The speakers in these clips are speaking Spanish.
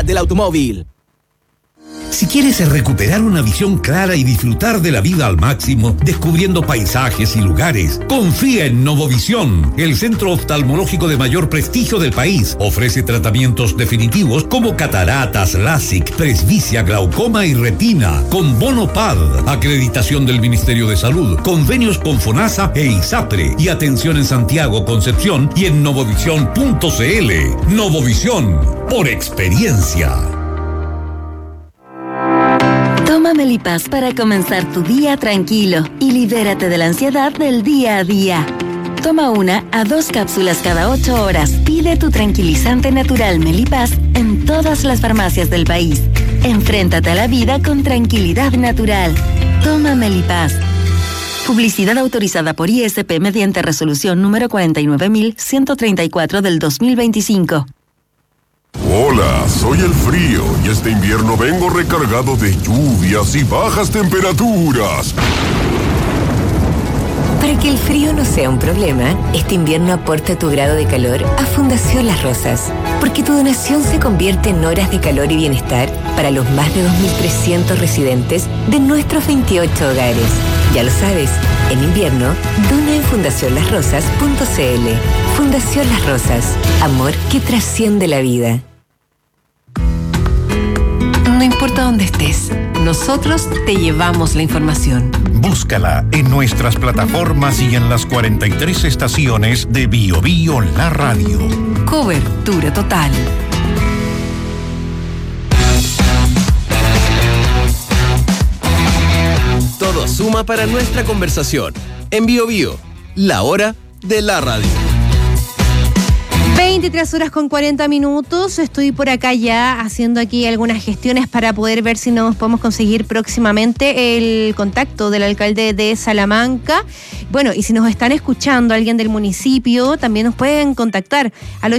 calidad del automóvil. Si quieres recuperar una visión clara y disfrutar de la vida al máximo, descubriendo paisajes y lugares, confía en Novovisión, el centro oftalmológico de mayor prestigio del país. Ofrece tratamientos definitivos como cataratas, LASIK, presbicia, glaucoma y retina, con bono PAD, acreditación del Ministerio de Salud, convenios con FONASA e ISAPRE, y atención en Santiago, Concepción y en novovisión.cl. Novovisión, por experiencia. Toma Melipaz para comenzar tu día tranquilo y libérate de la ansiedad del día a día. Toma 1 a 2 cápsulas cada 8 horas. Pide tu tranquilizante natural Melipaz en todas las farmacias del país. Enfréntate a la vida con tranquilidad natural. Toma Melipaz. Publicidad autorizada por ISP mediante resolución número 49134 del 2025. Hola, soy el frío y este invierno vengo recargado de lluvias y bajas temperaturas. Para que el frío no sea un problema, este invierno aporta tu grado de calor a Fundación Las Rosas, porque tu donación se convierte en horas de calor y bienestar para los más de 2.300 residentes de nuestros 28 hogares. Ya lo sabes, en invierno, dona en fundacionlasrosas.cl. Fundación Las Rosas, amor que trasciende la vida. No importa dónde estés, nosotros te llevamos la información. Búscala en nuestras plataformas y en las 43 estaciones de BioBio La Radio. Cobertura total. Todo suma para nuestra conversación. En BioBio, la hora de la radio. 23 horas con 40 minutos. Estoy por acá ya haciendo aquí algunas gestiones para poder ver si nos podemos conseguir próximamente el contacto del alcalde de Salamanca. Bueno, y si nos están escuchando alguien del municipio, también nos pueden contactar al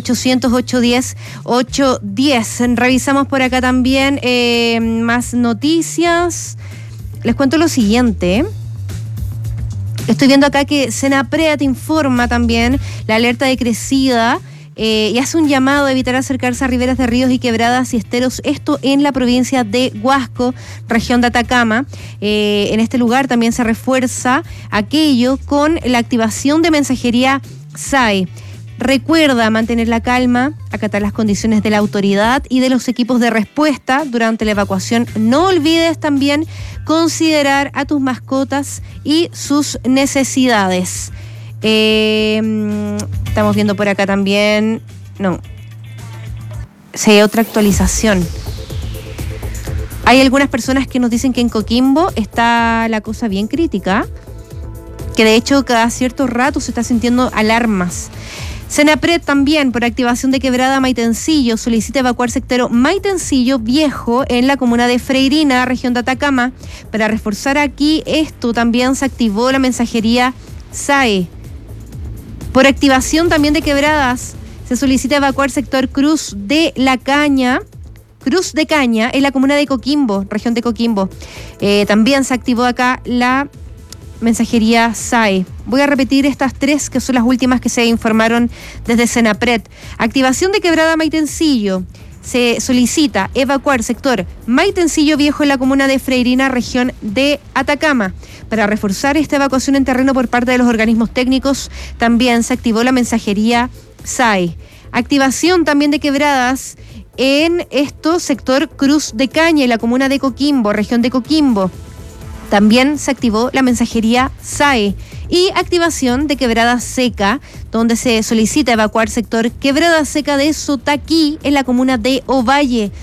800-810-810. Revisamos por acá también más noticias. Les cuento lo siguiente. Estoy viendo acá que Senapred informa también la alerta de crecida y hace un llamado a evitar acercarse a riberas de ríos y quebradas y esteros, esto en la provincia de Huasco, región de Atacama. En este lugar también se refuerza aquello con la activación de mensajería SAE. Recuerda mantener la calma, acatar las condiciones de la autoridad y de los equipos de respuesta durante la evacuación. No olvides también considerar a tus mascotas y sus necesidades. Estamos viendo por acá también. No. Si hay otra actualización. Hay algunas personas que nos dicen que en Coquimbo está la cosa bien crítica, que de hecho cada cierto rato se está sintiendo alarmas. Senapred también, por activación de quebrada Maitencillo, solicita evacuar sector Maitencillo Viejo en la comuna de Freirina, región de Atacama. Para reforzar aquí esto, también se activó la mensajería SAE. Por activación también de quebradas, se solicita evacuar sector Cruz de Caña en la comuna de Coquimbo, región de Coquimbo. También se activó acá la mensajería SAE. Voy a repetir estas tres que son las últimas que se informaron desde Senapred. Activación de quebrada Maitencillo. Se solicita evacuar sector Maitencillo Viejo en la comuna de Freirina, región de Atacama. Para reforzar esta evacuación en terreno por parte de los organismos técnicos, también se activó la mensajería SAE. Activación también de quebradas en sector Cruz de Caña en la comuna de Coquimbo, región de Coquimbo. También se activó la mensajería SAE y activación de quebrada seca, donde se solicita evacuar sector quebrada seca de Sotaquí en la comuna de Ovalle,